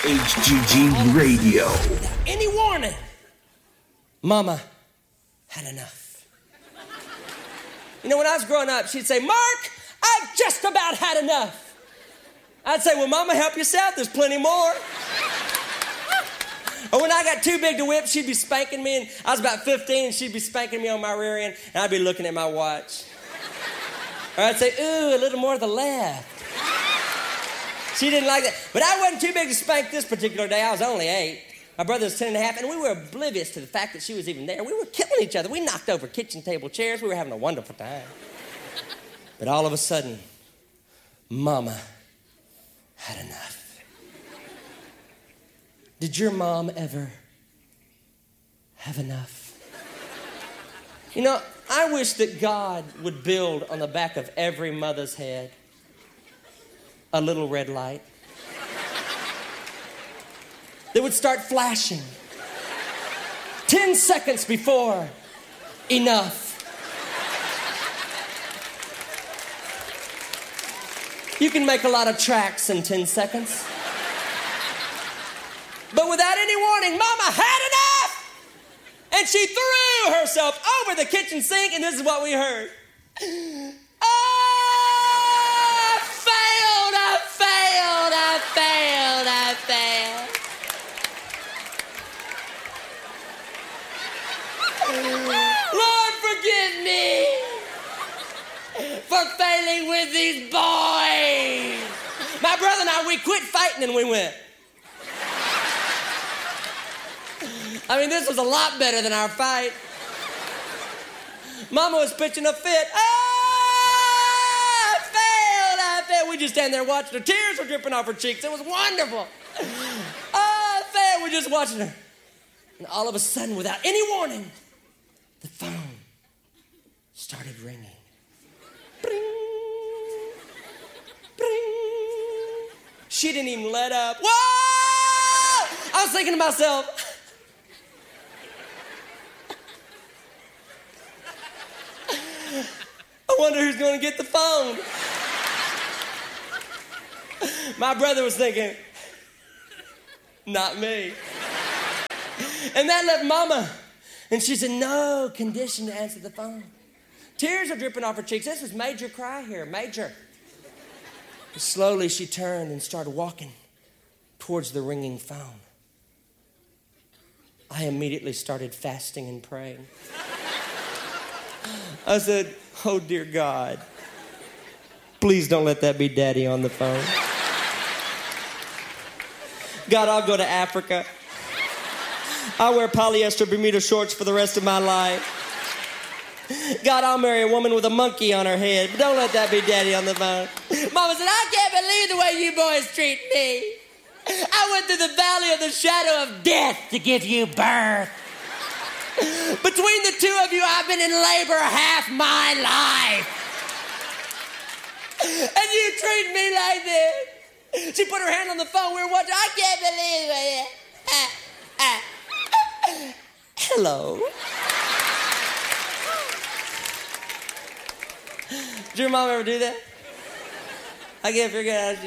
HGG Radio. Any warning, Mama had enough. You know, when I was growing up, she'd say, Mark, I've just about had enough. I'd say, well, Mama, help yourself. There's plenty more. Or when I got too big to whip, she'd be spanking me, and I was about 15, and she'd be spanking me on my rear end, and I'd be looking at my watch. Or I'd say, ooh, a little more to the left. She didn't like that. But I wasn't too big to spank this particular day. I was only 8. My brother was 10 and a half, and we were oblivious to the fact that she was even there. We were killing each other. We knocked over kitchen table chairs. We were having a wonderful time. But all of a sudden, Mama had enough. Did your mom ever have enough? You know, I wish that God would build on the back of every mother's head a little red light that would start flashing 10 seconds before enough. You can make a lot of tracks in 10 seconds. But without any warning, Mama had enough! And she threw herself over the kitchen sink, and this is what we heard. I failed. Lord, forgive me for failing with these boys. My brother and I, we quit fighting and we went. I mean, this was a lot better than our fight. Mama was pitching a fit. I failed. We just stand there watching her. Tears were dripping off her cheeks. It was wonderful. I failed. We're just watching her. And all of a sudden, without any warning, the phone started ringing. Bring, bring. She didn't even let up. Whoa! I was thinking to myself, I wonder who's going to get the phone. My brother was thinking, not me. And that left Mama. And she's in no condition to answer the phone. Tears are dripping off her cheeks. This was major cry here, major. And slowly she turned and started walking towards the ringing phone. I immediately started fasting and praying. I said, oh, dear God, please don't let that be Daddy on the phone. God, I'll go to Africa. I'll wear polyester Bermuda shorts for the rest of my life. God, I'll marry a woman with a monkey on her head, but don't let that be Daddy on the phone. Mama said, I can't believe the way you boys treat me. I went through the valley of the shadow of death to give you birth. Between the two of you, I've been in labor half my life. And you treat me like this. She put her hand on the phone. We were watching. I can't believe it. Hello. Did your mom ever do that? I can't figure out how she